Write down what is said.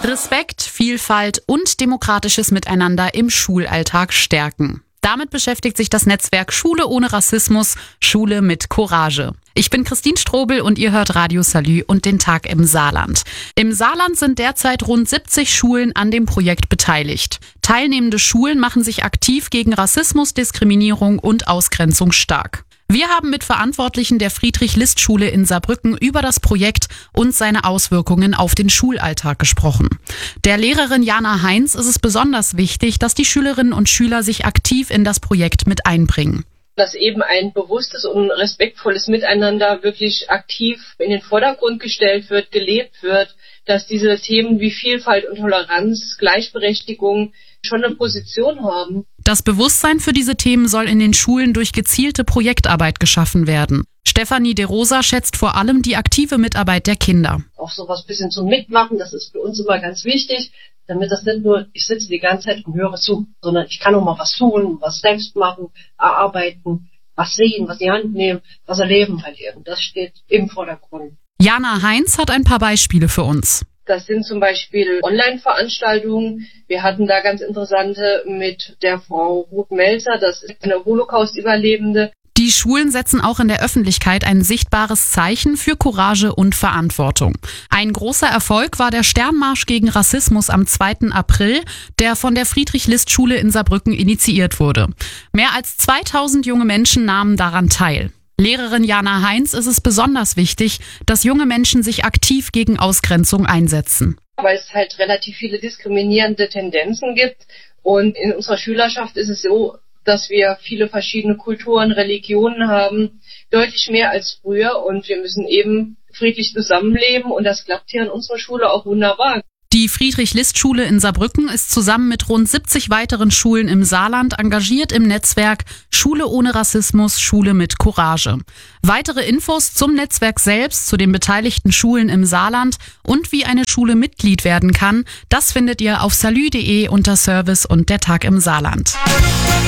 Respekt, Vielfalt und demokratisches Miteinander im Schulalltag stärken. Damit beschäftigt sich das Netzwerk Schule ohne Rassismus, Schule mit Courage. Ich bin Christine Strobel und ihr hört Radio Salü und den Tag im Saarland. Im Saarland sind derzeit rund 70 Schulen an dem Projekt beteiligt. Teilnehmende Schulen machen sich aktiv gegen Rassismus, Diskriminierung und Ausgrenzung stark. Wir haben mit Verantwortlichen der Friedrich-List-Schule in Saarbrücken über das Projekt und seine Auswirkungen auf den Schulalltag gesprochen. Der Lehrerin Jana Heinz ist es besonders wichtig, dass die Schülerinnen und Schüler sich aktiv in das Projekt mit einbringen. Dass eben ein bewusstes und respektvolles Miteinander wirklich aktiv in den Vordergrund gestellt wird, gelebt wird, dass diese Themen wie Vielfalt und Toleranz, Gleichberechtigung schon eine Position haben. Das Bewusstsein für diese Themen soll in den Schulen durch gezielte Projektarbeit geschaffen werden. Stefanie de Rosa schätzt vor allem die aktive Mitarbeit der Kinder. Auch sowas bisschen zum Mitmachen, das ist für uns immer ganz wichtig, damit das nicht nur, ich sitze die ganze Zeit und höre zu, sondern ich kann auch mal was tun, was selbst machen, erarbeiten, was sehen, was in die Hand nehmen, was erleben halt eben. Das steht im Vordergrund. Jana Heinz hat ein paar Beispiele für uns. Das sind zum Beispiel Online-Veranstaltungen. Wir hatten da ganz interessante mit der Frau Ruth Melzer, das ist eine Holocaust-Überlebende. Die Schulen setzen auch in der Öffentlichkeit ein sichtbares Zeichen für Courage und Verantwortung. Ein großer Erfolg war der Sternmarsch gegen Rassismus am 2. April, der von der Friedrich-List-Schule in Saarbrücken initiiert wurde. Mehr als 2000 junge Menschen nahmen daran teil. Lehrerin Jana Heinz ist es besonders wichtig, dass junge Menschen sich aktiv gegen Ausgrenzung einsetzen. Weil es halt relativ viele diskriminierende Tendenzen gibt. Und in unserer Schülerschaft ist es so, dass wir viele verschiedene Kulturen, Religionen haben, deutlich mehr als früher. Und wir müssen eben friedlich zusammenleben. Und das klappt hier an unserer Schule auch wunderbar. Die Friedrich-List-Schule in Saarbrücken ist zusammen mit rund 70 weiteren Schulen im Saarland engagiert im Netzwerk Schule ohne Rassismus, Schule mit Courage. Weitere Infos zum Netzwerk selbst, zu den beteiligten Schulen im Saarland und wie eine Schule Mitglied werden kann, das findet ihr auf salü.de unter Service und der Tag im Saarland.